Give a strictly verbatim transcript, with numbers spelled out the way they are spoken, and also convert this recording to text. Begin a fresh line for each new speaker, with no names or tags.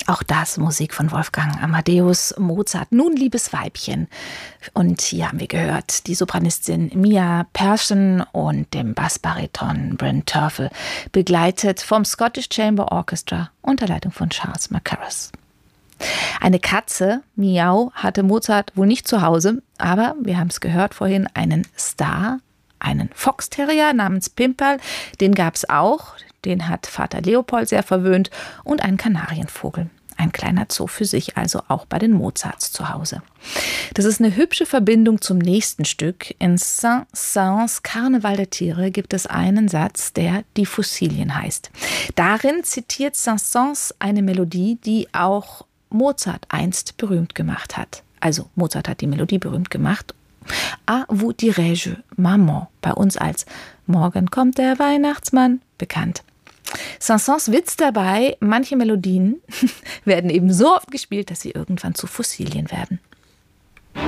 Auch das Musik von Wolfgang Amadeus Mozart. Nun, liebes Weibchen. Und hier haben wir gehört, die Sopranistin Mia Persson und dem Bassbariton Bryn Terfel, begleitet vom Scottish Chamber Orchestra unter Leitung von Charles Mackerras. Eine Katze, Miau, hatte Mozart wohl nicht zu Hause, aber wir haben es gehört vorhin, einen Star, einen Foxterrier namens Pimperl, den gab es auch, den hat Vater Leopold sehr verwöhnt, und einen Kanarienvogel. Ein kleiner Zoo für sich, also auch bei den Mozarts zu Hause. Das ist eine hübsche Verbindung zum nächsten Stück. In Saint-Saëns Karneval der Tiere gibt es einen Satz, der Die Fossilien heißt. Darin zitiert Saint-Saëns eine Melodie, die auch Mozart einst berühmt gemacht hat. Also Mozart hat die Melodie berühmt gemacht. À vous dirai-je, Maman, bei uns als Morgen kommt der Weihnachtsmann bekannt. Saint-Saëns Witz dabei, manche Melodien werden eben so oft gespielt, dass sie irgendwann zu Fossilien werden.